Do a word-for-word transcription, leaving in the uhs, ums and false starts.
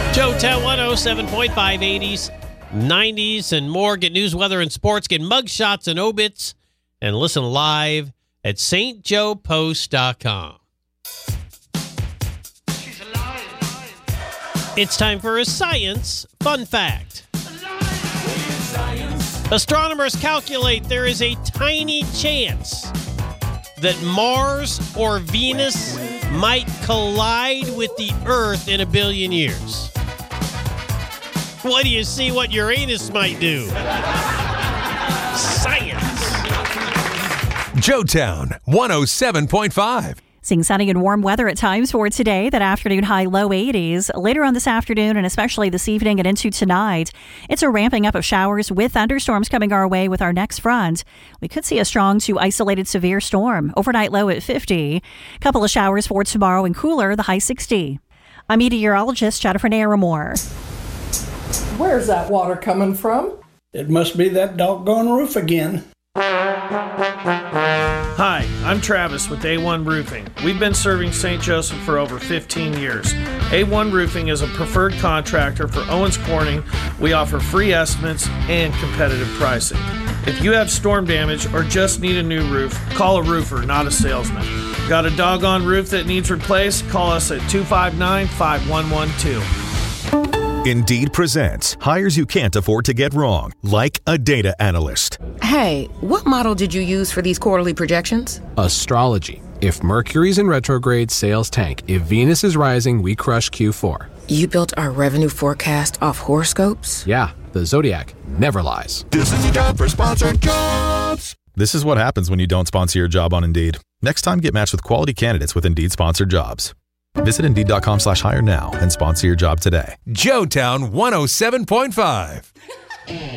Joe Town one oh seven point five, eighties, nineties, and more. Get news, weather, and sports. Get mugshots and obits. And listen live at S T Joe Post dot com. It's time for a science fun fact. Astronomers calculate there is a tiny chance that Mars or Venus might collide with the Earth in a billion years. What do you see what Uranus might do? Science. Joe Town one oh seven point five. Seeing sunny and warm weather at times for today. That afternoon high low eighties. Later on this afternoon and especially this evening and into tonight, it's a ramping up of showers with thunderstorms coming our way with our next front. We could see a strong to isolated severe storm. Overnight low at fifty. Couple of showers for tomorrow and cooler, the high sixty. I'm meteorologist Jennifer Naramore. Where's that water coming from? It must be that doggone roof again. Hi, I'm Travis with A one Roofing. We've been serving Saint Joseph for over fifteen years. A one Roofing is a preferred contractor for Owens Corning. We offer free estimates and competitive pricing. If you have storm damage or just need a new roof, call a roofer, not a salesman. Got a doggone roof that needs replaced? Call us at two five nine, five one one two. Indeed presents hires you can't afford to get wrong, like a data analyst. Hey, what model did you use for these quarterly projections? Astrology. If Mercury's in retrograde, sales tank. If Venus is rising, we crush Q four. You built our revenue forecast off horoscopes? Yeah, the Zodiac never lies. This is your job for sponsored jobs. This is what happens when you don't sponsor your job on Indeed. Next time, get matched with quality candidates with Indeed sponsored jobs. Visit Indeed.com slash hire now and sponsor your job today. Joe Town one oh seven point five.